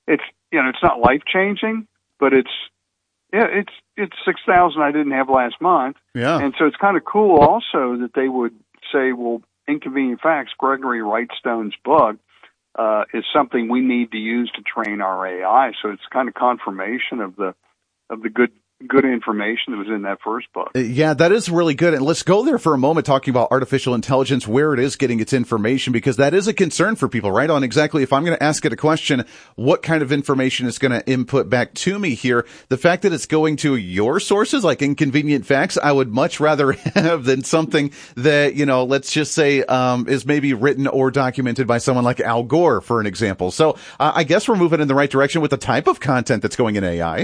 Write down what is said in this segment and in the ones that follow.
it's it's not life changing, but it's 6,000 I didn't have last month. Yeah. And so it's kind of cool also that they would say, well, Inconvenient Facts, Gregory Wrightstone's book, is something we need to use to train our AI. So it's kind of confirmation of the good information that was in that first book. Yeah, that is really good. And let's go there for a moment talking about artificial intelligence, where it is getting its information, because that is a concern for people, right? On exactly, if I'm going to ask it a question, what kind of information is going to input back to me here? The fact that it's going to your sources, like Inconvenient Facts, I would much rather have than something that, let's just say, is maybe written or documented by someone like Al Gore, for an example. So I guess we're moving in the right direction with the type of content that's going in AI.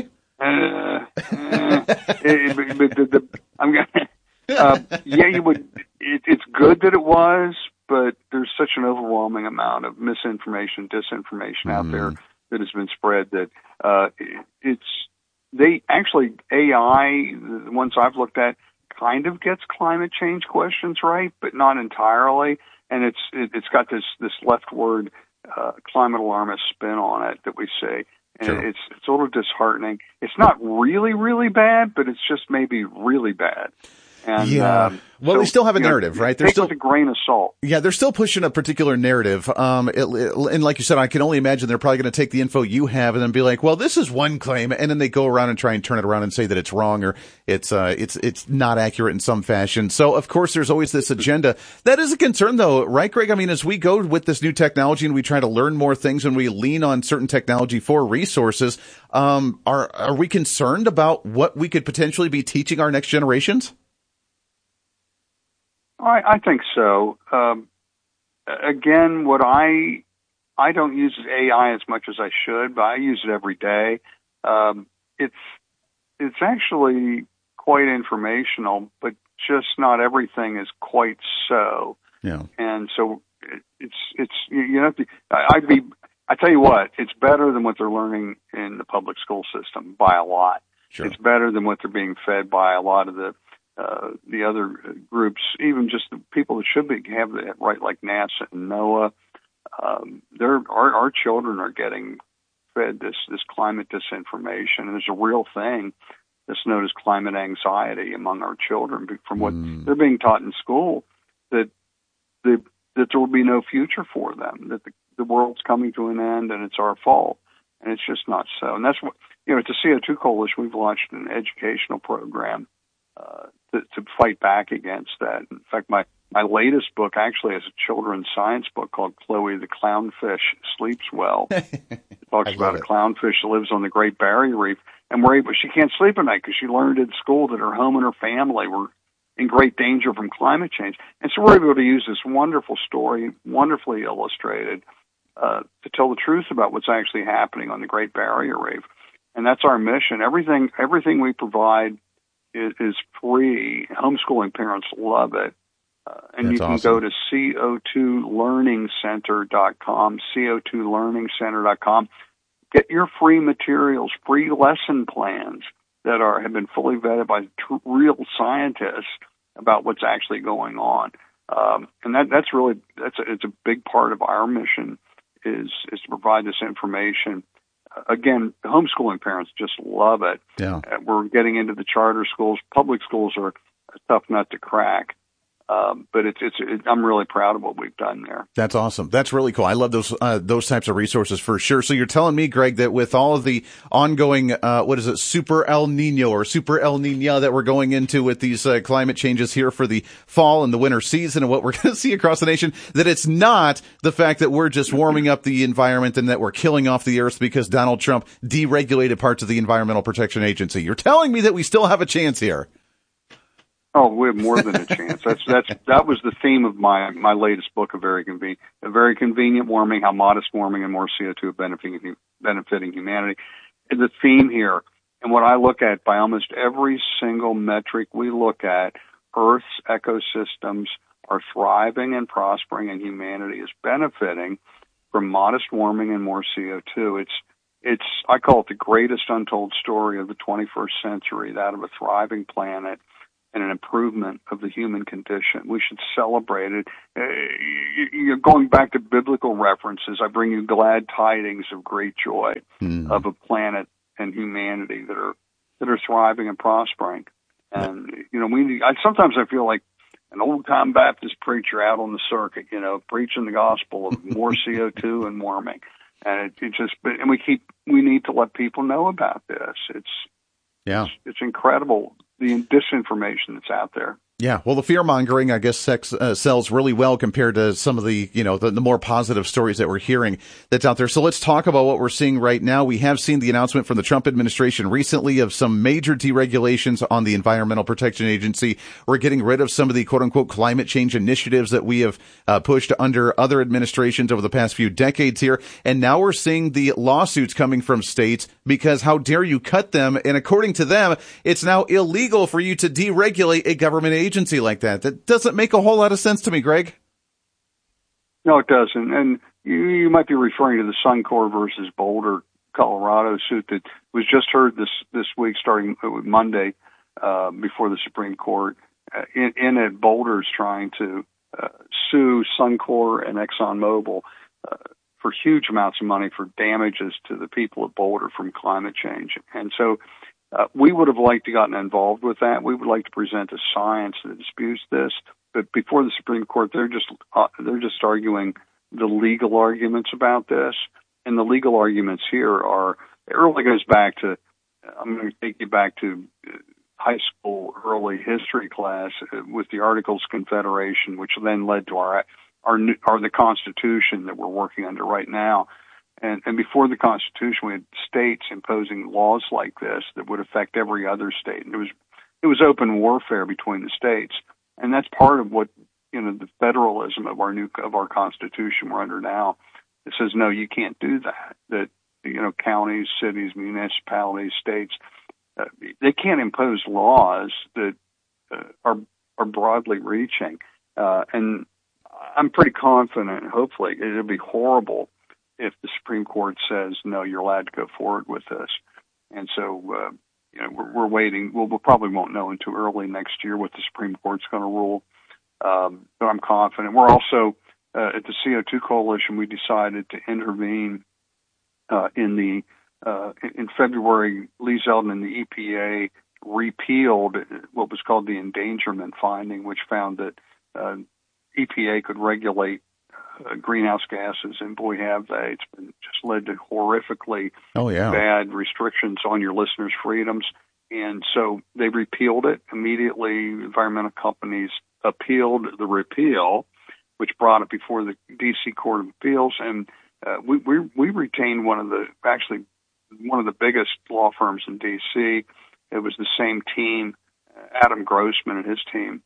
You would. It's good that it was, but there's such an overwhelming amount of misinformation, disinformation out there that has been spread that AI, the ones I've looked at, kind of gets climate change questions right, but not entirely, and it's got this leftward climate alarmist spin on it that we say. And Sure. it's a little disheartening. It's not really, really bad, but it's just maybe really bad. And, well, they still have a narrative, right? They're take still with a grain of salt. Yeah, they're still pushing a particular narrative. And like you said, I can only imagine they're probably going to take the info you have and then be like, well, this is one claim. And then they go around and try and turn it around and say that it's wrong or it's not accurate in some fashion. So, of course, there's always this agenda. That is a concern, though, right, Greg? I mean, as we go with this new technology and we try to learn more things and we lean on certain technology for resources, are we concerned about what we could potentially be teaching our next generations? I think so. Again, what I don't use AI as much as I should, but I use it every day. It's actually quite informational, but just not everything is quite so. Yeah. And so I tell you what, it's better than what they're learning in the public school system by a lot. Sure. It's better than what they're being fed by a lot of the other groups, even just the people that should have that right, like NASA and NOAA. Our children are getting fed this climate disinformation, and there's a real thing that's known as climate anxiety among our children from what they're being taught in school, that there will be no future for them, that the world's coming to an end and it's our fault, and it's just not so. And that's what at the CO2 Coalition, we've launched an educational program to fight back against that. In fact, my latest book actually is a children's science book called Chloe the Clownfish Sleeps Well. It talks about a clownfish that lives on the Great Barrier Reef, and she can't sleep at night because she learned in school that her home and her family were in great danger from climate change. And so we're able to use this wonderful story, wonderfully illustrated, to tell the truth about what's actually happening on the Great Barrier Reef. And that's our mission. Everything we provide is free. Homeschooling parents love it. And you can awesome. go to co2learningcenter.com, co2learningcenter.com. Get your free materials, free lesson plans that have been fully vetted by real scientists about what's actually going on. And that's it's a big part of our mission is to provide this information. Again, homeschooling parents just love it. Yeah. We're getting into the charter schools. Public schools are a tough nut to crack. But I'm really proud of what we've done there. That's awesome. That's really cool. I love those types of resources for sure. So you're telling me, Greg, that with all of the ongoing, Super El Nino or Super El Nina that we're going into with these climate changes here for the fall and the winter season and what we're going to see across the nation, that it's not the fact that we're just warming up the environment and that we're killing off the earth because Donald Trump deregulated parts of the Environmental Protection Agency. You're telling me that we still have a chance here. Oh, we have more than a chance. That was the theme of my latest book, A Very Convenient Warming: How Modest Warming and More CO2 are benefiting humanity. And the theme here, and what I look at by almost every single metric we look at, Earth's ecosystems are thriving and prospering, and humanity is benefiting from modest warming and more CO2. I call it the greatest untold story of the 21st century, that of a thriving planet and an improvement of the human condition. We should celebrate it. You're going back to biblical references. I bring you glad tidings of great joy of a planet and humanity that are thriving and prospering. And sometimes I feel like an old-time Baptist preacher out on the circuit, preaching the gospel of more CO2 and warming. And we need to let people know about this. It's incredible, the disinformation that's out there. Yeah, well, the fear-mongering, I guess, sells really well compared to some of the, the more positive stories that we're hearing that's out there. So let's talk about what we're seeing right now. We have seen the announcement from the Trump administration recently of some major deregulations on the Environmental Protection Agency. We're getting rid of some of the quote-unquote climate change initiatives that we have pushed under other administrations over the past few decades here. And now we're seeing the lawsuits coming from states because how dare you cut them? And according to them, it's now illegal for you to deregulate a government agency like that. That doesn't make a whole lot of sense to me, Greg. No, it doesn't. And you might be referring to the Suncor versus Boulder, Colorado suit that was just heard this week, starting with Monday, before the Supreme Court. In it, Boulder's trying to sue Suncor and ExxonMobil for huge amounts of money for damages to the people of Boulder from climate change. And so we would have liked to gotten involved with that. We would like to present a science that disputes this, but before the Supreme Court, they're just arguing the legal arguments about this, and the legal arguments here it really goes back to. I'm going to take you back to high school early history class with the Articles of Confederation, which then led to the Constitution that we're working under right now. And before the Constitution, we had states imposing laws like this that would affect every other state. And it was open warfare between the states, and that's part of what the federalism of our Constitution we're under now. It says no, you can't do that. That counties, cities, municipalities, states, they can't impose laws that are broadly reaching. And I'm pretty confident. Hopefully, it'll be horrible if the Supreme Court says, no, you're allowed to go forward with this. And so, we're waiting. We probably won't know until early next year what the Supreme Court's going to rule. But I'm confident. We're also, at the CO2 Coalition, we decided to intervene in February. Lee Zeldin and the EPA repealed what was called the endangerment finding, which found that EPA could regulate greenhouse gases, and boy, have they. It's been just led to horrifically bad restrictions on your listeners' freedoms. And so they repealed it immediately. Environmental companies appealed the repeal, which brought it before the D.C. Court of Appeals. And we retained one of the biggest law firms in D.C. It was the same team, Adam Grossman and his team,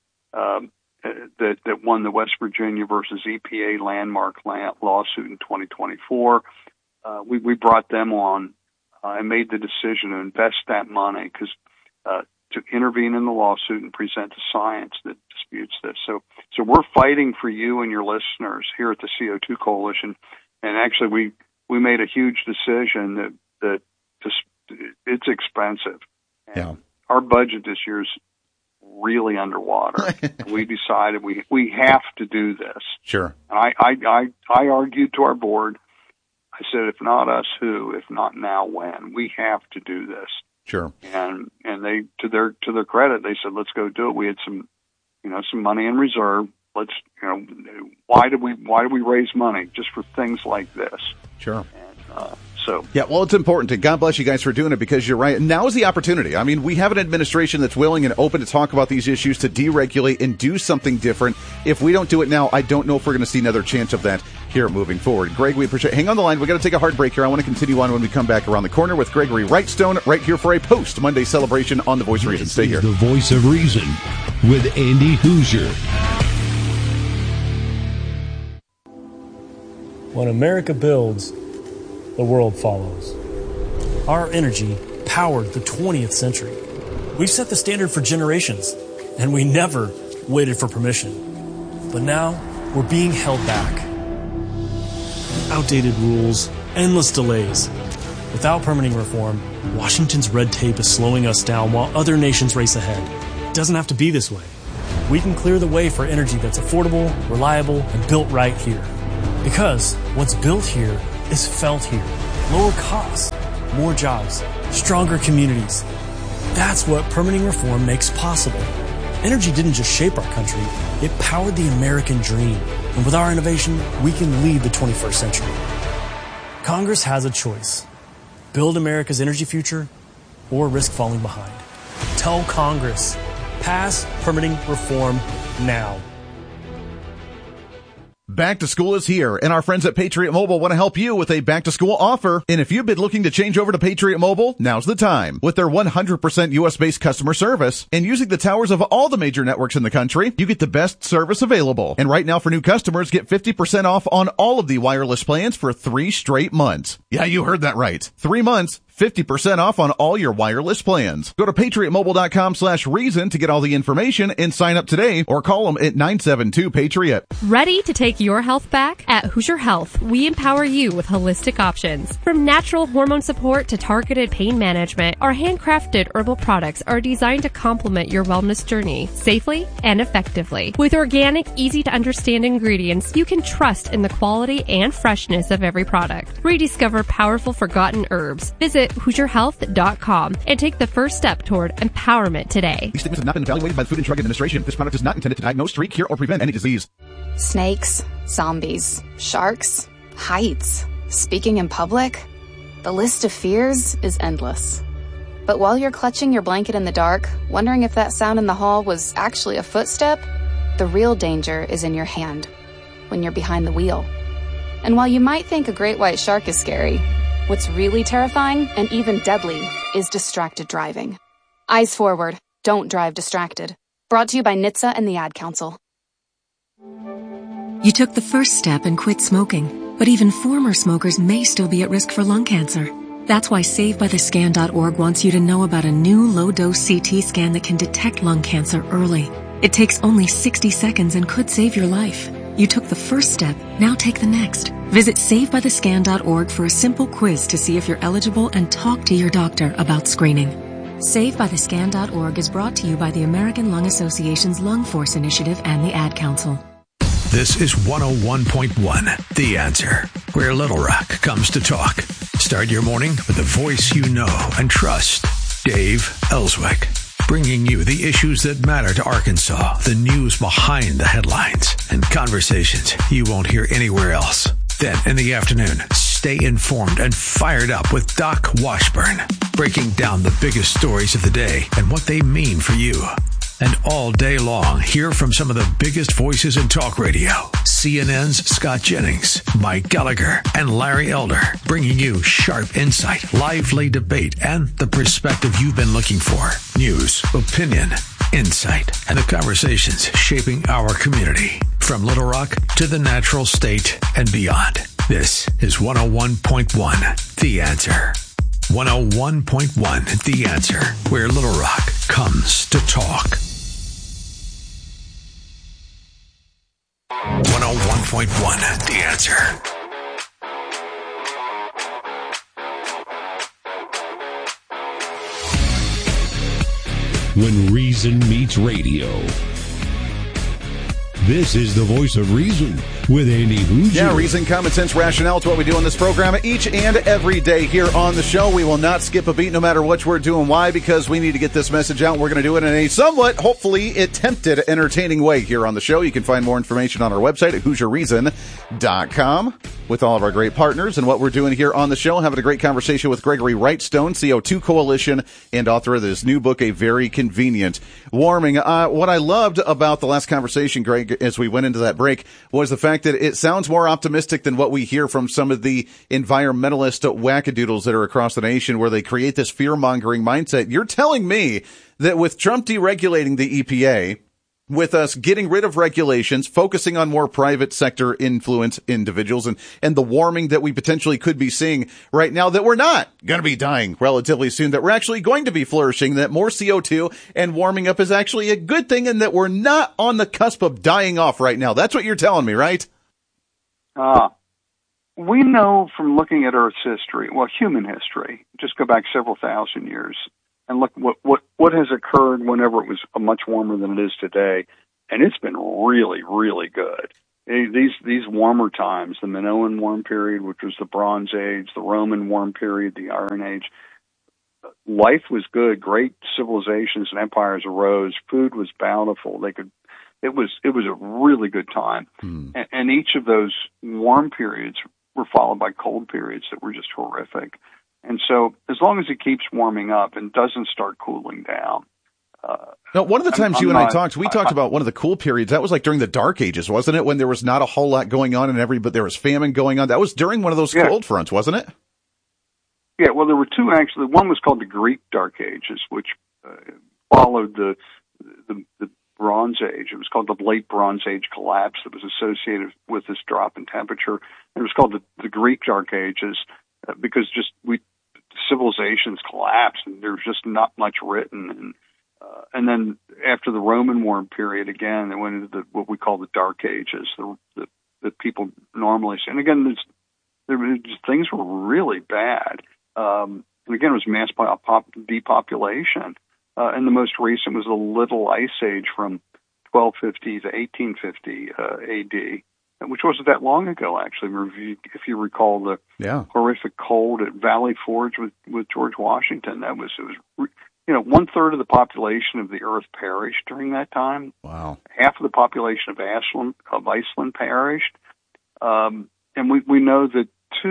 that won the West Virginia versus EPA landmark lawsuit in 2024. We brought them on and made the decision to invest that money to intervene in the lawsuit and present the science that disputes this. So we're fighting for you and your listeners here at the CO2 Coalition. And actually, we made a huge decision that it's expensive. And our budget this year is really underwater. We decided we have to do this. Sure. And I argued to our board. I said, if not us, who? If not now, when? We have to do this. Sure. And they, to their credit, they said, let's go do it. We had some money in reserve. Let's, why do we raise money just for things like this? Sure. And, well, it's important. God bless you guys for doing it, because you're right. Now is the opportunity. I mean, we have an administration that's willing and open to talk about these issues, to deregulate and do something different. If we don't do it now, I don't know if we're going to see another chance of that here moving forward. Greg, we appreciate it. Hang on the line. We got to take a hard break here. I want to continue on when we come back around the corner with Gregory Wrightstone right here for a post-Monday celebration on The Voice of Reason. Stay here. The Voice of Reason with Andy Hoosier. When America builds, the world follows. Our energy powered the 20th century. We've set the standard for generations, and we never waited for permission. But now, we're being held back. Outdated rules, endless delays. Without permitting reform, Washington's red tape is slowing us down while other nations race ahead. It doesn't have to be this way. We can clear the way for energy that's affordable, reliable, and built right here. Because what's built here is felt here. Lower costs, more jobs, stronger communities. That's what permitting reform makes possible. Energy didn't just shape our country, it powered the American dream. And with our innovation, we can lead the 21st century. Congress has a choice. Build America's energy future or risk falling behind. Tell Congress, pass permitting reform now. Back to school is here, and our friends at Patriot Mobile want to help you with a back-to-school offer. And if you've been looking to change over to Patriot Mobile, now's the time. With their 100% U.S.-based customer service and using the towers of all the major networks in the country, you get the best service available. And right now for new customers, get 50% off on all of the wireless plans for 3 straight months. Yeah, you heard that right. 3 months. 50% off on all your wireless plans. Go to patriotmobile.com/reason to get all the information and sign up today or call them at 972-PATRIOT. Ready to take your health back? At Hoosier Health, we empower you with holistic options. From natural hormone support to targeted pain management, our handcrafted herbal products are designed to complement your wellness journey safely and effectively. With organic, easy to understand ingredients, you can trust in the quality and freshness of every product. Rediscover powerful forgotten herbs. Visit HoosierHealth.com and take the first step toward empowerment today. These statements have not been evaluated by the Food and Drug Administration. This product is not intended to diagnose, treat, cure, or prevent any disease. Snakes, zombies, sharks, heights, speaking in public. The list of fears is endless. But while you're clutching your blanket in the dark, wondering if that sound in the hall was actually a footstep, the real danger is in your hand, when you're behind the wheel. And while you might think a great white shark is scary, what's really terrifying and even deadly is distracted driving. Eyes forward. Don't drive distracted. Brought to you by NHTSA and the Ad Council. You took the first step and quit smoking, but even former smokers may still be at risk for lung cancer. That's why SaveByTheScan.org wants you to know about a new low-dose CT scan that can detect lung cancer early. It takes only 60 seconds and could save your life. You took the first step, now take the next. Visit SaveByTheScan.org for a simple quiz to see if you're eligible and talk to your doctor about screening. SaveByTheScan.org is brought to you by the American Lung Association's Lung Force Initiative and the Ad Council. This is 101.1, The Answer, where Little Rock comes to talk. Start your morning with a voice you know and trust. Dave Ellswick, bringing you the issues that matter to Arkansas, the news behind the headlines, and conversations you won't hear anywhere else. Then in the afternoon, stay informed and fired up with Doc Washburn, breaking down the biggest stories of the day and what they mean for you. And all day long, hear from some of the biggest voices in talk radio. CNN's Scott Jennings, Mike Gallagher, and Larry Elder, bringing you sharp insight, lively debate, and the perspective you've been looking for. News, opinion, insight, and the conversations shaping our community. From Little Rock to the Natural State and beyond. This is 101.1, The Answer. 101.1, The Answer, where Little Rock comes to talk. 101.1, The Answer. When reason meets radio. This is the voice of reason with Andy Hoosier. Yeah, reason, common sense, rationale. It's what we do on this program each and every day here on the show. We will not skip a beat no matter what we're doing. Why? Because we need to get this message out. We're going to do it in a somewhat, hopefully, attempted, entertaining way here on the show. You can find more information on our website at HoosierReason.com with all of our great partners and what we're doing here on the show. Having a great conversation with Gregory Wrightstone, CO2 Coalition, and author of this new book, A Very Convenient Warming. What I loved about the last conversation, Greg, as we went into that break, was the fact that it sounds more optimistic than what we hear from some of the environmentalist wackadoodles that are across the nation, where they create this fear-mongering mindset. You're telling me that with Trump deregulating the EPA, with us getting rid of regulations, focusing on more private sector influence individuals and the warming that we potentially could be seeing right now, that we're not going to be dying relatively soon, that we're actually going to be flourishing, that more CO2 and warming up is actually a good thing, and that we're not on the cusp of dying off right now. That's what you're telling me, right? We know from looking at Earth's history, well, human history, just go back several thousand years, and look what has occurred whenever it was much warmer than it is today, and it's been really, really good. These warmer times, the Minoan warm period, which was the Bronze Age, the Roman warm period, the Iron Age, life was good. Great civilizations and empires arose. Food was bountiful. It was a really good time. And each of those warm periods were followed by cold periods that were just horrific. And so as long as it keeps warming up and doesn't start cooling down. Now, one of the times you and I talked, we talked about one of the cool periods. That was like during the Dark Ages, wasn't it? When there was not a whole lot going on but there was famine going on. That was during one of those cold fronts, wasn't it? Yeah, well, there were two actually. One was called the Greek Dark Ages, which followed the Bronze Age. It was called the Late Bronze Age collapse that was associated with this drop in temperature. And it was called the Greek Dark Ages because civilizations collapsed and there was just not much written. And then after the Roman warm period, again, they went into what we call the Dark Ages, the people normally see. And again, things were really bad. And again, it was mass depopulation. And the most recent was the Little Ice Age from 1250 to 1850 AD, which wasn't that long ago, actually. If you recall the horrific cold at Valley Forge with George Washington, it was 1/3 of the population of the Earth perished during that time. Wow! Half of the population of Iceland perished, and we know that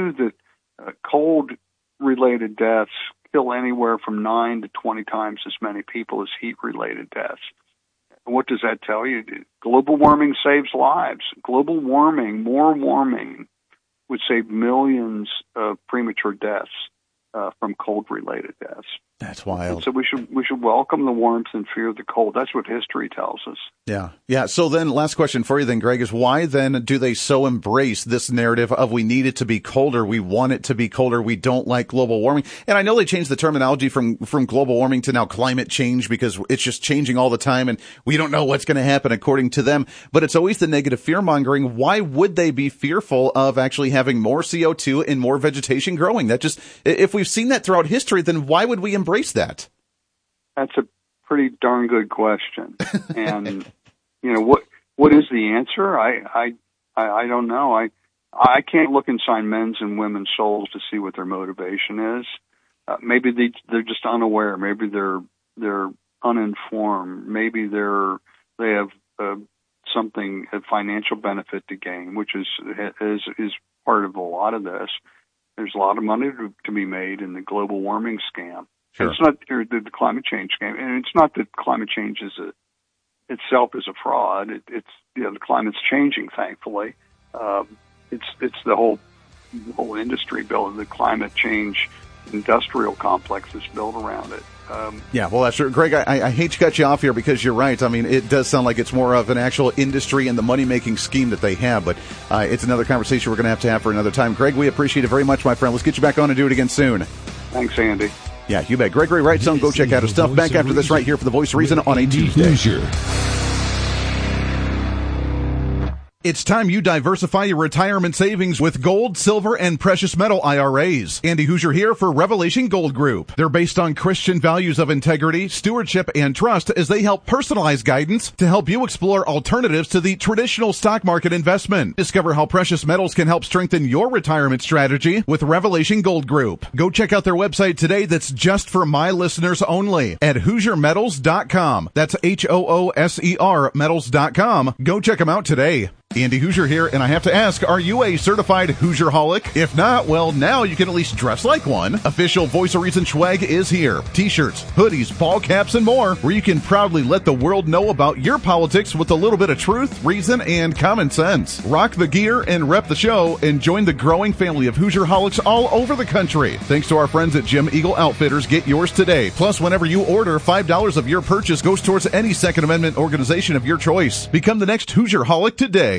cold-related deaths kill anywhere from 9 to 20 times as many people as heat-related deaths. And what does that tell you? Global warming saves lives. Global warming, more warming, would save millions of premature deaths from cold-related deaths. That's wild. And so we should welcome the warmth and fear the cold. That's what history tells us. Yeah. So then, last question for you then, Greg, is why then do they so embrace this narrative of we need it to be colder, we want it to be colder, we don't like global warming? And I know they changed the terminology from global warming to now climate change because it's just changing all the time and we don't know what's going to happen according to them. But it's always the negative fear-mongering. Why would they be fearful of actually having more CO2 and more vegetation growing? If we've seen that throughout history, then why would we embrace that? That's a pretty darn good question. And what is the answer? I don't know. I can't look inside men's and women's souls to see what their motivation is. Maybe they're just unaware. Maybe they're uninformed. Maybe they have a financial benefit to gain, which is part of a lot of this. There's a lot of money to be made in the global warming scam. Sure. It's not the climate change scam, and it's not that climate change itself is a fraud. The climate's changing, thankfully. It's the whole industry built, the climate change industrial complex that's built around it. Well, that's true. Greg, I hate to cut you off here because you're right. I mean, it does sound like it's more of an actual industry and the money-making scheme that they have, but it's another conversation we're going to have for another time. Greg, we appreciate it very much, my friend. Let's get you back on and do it again soon. Thanks, Andy. Yeah, you bet. Gregory Wrightson, go check out his stuff. Back after this right here for The Voice of Reason on a Tuesday. It's time you diversify your retirement savings with gold, silver, and precious metal IRAs. Andy Hoosier here for Revelation Gold Group. They're based on Christian values of integrity, stewardship, and trust as they help personalize guidance to help you explore alternatives to the traditional stock market investment. Discover how precious metals can help strengthen your retirement strategy with Revelation Gold Group. Go check out their website today that's just for my listeners only at HoosierMetals.com. That's HOOSER Metals.com. Go check them out today. Andy Hoosier here, and I have to ask, are you a certified Hoosier-holic? If not, well, now you can at least dress like one. Official Voice of Reason swag is here. T-shirts, hoodies, ball caps, and more, where you can proudly let the world know about your politics with a little bit of truth, reason, and common sense. Rock the gear and rep the show, and join the growing family of Hoosier-holics all over the country. Thanks to our friends at Jim Eagle Outfitters, get yours today. Plus, whenever you order, $5 of your purchase goes towards any Second Amendment organization of your choice. Become the next Hoosier-holic today.